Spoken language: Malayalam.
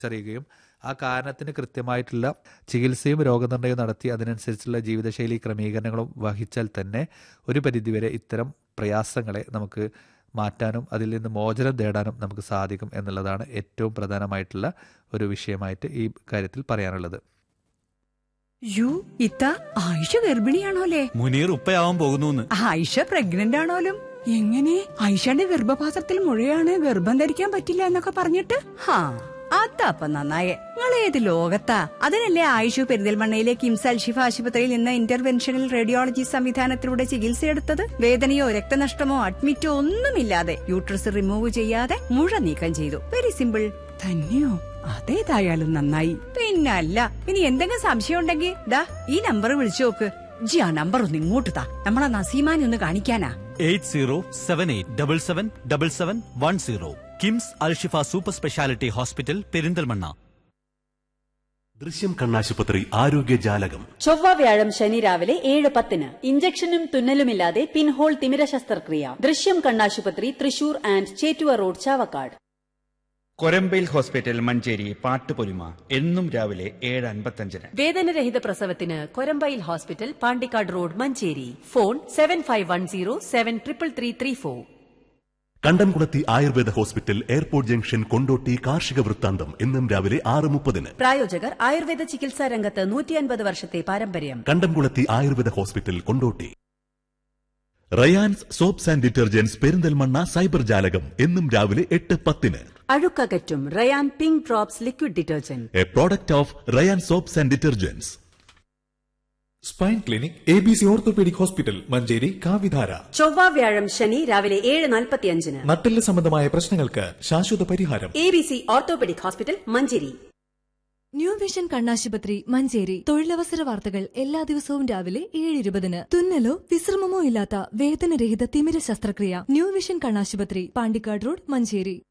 അറിയുകയും ആ കാരണത്തിന് കൃത്യമായിട്ടുള്ള ചികിത്സയും രോഗനിർണയവും നടത്തി അതിനനുസരിച്ചുള്ള ജീവിതശൈലി ക്രമീകരണങ്ങളും വഹിച്ചാൽ തന്നെ ഒരു പരിധിവരെ ഇത്തരം പ്രയാസങ്ങളെ നമുക്ക് മാറ്റാനും അതിൽ നിന്ന് മോചനം നേടാനും നമുക്ക് സാധിക്കും എന്നുള്ളതാണ് ഏറ്റവും പ്രധാനമായിട്ടുള്ള ഒരു വിഷയമായിട്ട് ഈ കാര്യത്തിൽ പറയാനുള്ളത്. ഇത്ത ആയിഷ ഗർഭിണിയാണോലേ? മുനീർ ഉപ്പയാവാൻ പോകുന്നു. ആയിഷ പ്രഗ്നന്റ് ആണോലും? എങ്ങനെ? ആയിഷയുടെ ഗർഭപാത്രത്തിൽ മുഴയാണ്, ഗർഭം ധരിക്കാൻ പറ്റില്ല എന്നൊക്കെ പറഞ്ഞിട്ട്? അതപ്പ നന്നായേ. നിങ്ങൾ ഏത് ലോകത്താ? അതിനല്ലേ ആയിഷു പെരിന്തൽമണ്ണയിലെ കിംസ് അൽഷിഫ ആശുപത്രിയിൽ നിന്ന് ഇന്റർവെൻഷണൽ റേഡിയോളജി സംവിധാനത്തിലൂടെ ചികിത്സയെടുത്തത്. വേദനയോ രക്തനഷ്ടമോ അഡ്മിറ്റോ ഒന്നുമില്ലാതെ യൂട്രസ് റിമൂവ് ചെയ്യാതെ മുഴ നീക്കം ചെയ്തു. Very simple. തന്നെയോ? അതേതായാലും നന്നായി. പിന്നല്ല, ഇനി എന്തെങ്കിലും സംശയം ഉണ്ടെങ്കിൽ ദാ ഈ നമ്പർ വിളിച്ചു നോക്ക്. ആ നമ്പർ ഒന്ന് ഇങ്ങോട്ട് താ, നമ്മളെ നസീമാനെ ഒന്ന് കാണിക്കാനാ. 8078777710 KIMS Alshifa super speciality hospital Perinthalmanna. ദൃശ്യം കണ്ണാശുപത്രി ആരോഗ്യ ജാലകം. ചൊവ്വ വ്യാഴം ശനി രാവിലെ 7:10. ഇഞ്ചക്ഷനും തുന്നലുമില്ലാതെ പിൻഹോൾ തിമിര ശസ്ത്രക്രിയ. ദൃശ്യം കണ്ണാശുപത്രി, Thrissur and Chettuva road, Chavakkad. Korambayil hospital Manjeri Pattupolima എന്നും രാവിലെ 7:55. വേദനരഹിത പ്രസവത്തിന് Korambayil hospital, Pandikkad road, Manjeri. Phone 7510733334. കണ്ടംകുളത്തി Ayurveda hospital, airport junction, Kondotty. കാർഷിക വൃത്താന്തം എന്നും രാവിലെ 6:30. പ്രായോജകർ ആയുർവേദ ചികിത്സാ രംഗത്ത് 150 വർഷത്തെ പാരമ്പര്യം. കണ്ടംകുളത്തി Ayurveda hospital, Kondotty. Rayan's soaps and detergents Perinthalmanna cyber ജാലകം എന്നും രാവിലെ 8:10. അഴുക്കകറ്റും Ryan pink drops liquid detergent, A product of Ryan soaps and detergents. Spine clinic ABC orthopaedic hospital, Manjeri, കാവിധാര. ചൊവ്വ വ്യാഴം ശനി രാവിലെ 7:45. നട്ടെല്ല് സംബന്ധമായ പ്രശ്നങ്ങൾക്ക് ശാശ്വത പരിഹാരം. ABC orthopaedic hospital, Manjeri. New vision കണ്ണാശുപത്രി, മഞ്ചേരി. തൊഴിലവസര വാർത്തകൾ എല്ലാ ദിവസവും രാവിലെ 7:20. തുന്നലോ വിശ്രമമോ ഇല്ലാത്ത വേദനരഹിത തിമിര ശസ്ത്രക്രിയ. ന്യൂ വിഷൻ കണ്ണാശുപത്രി, പാണ്ടിക്കാട് റോഡ്, മഞ്ചേരി.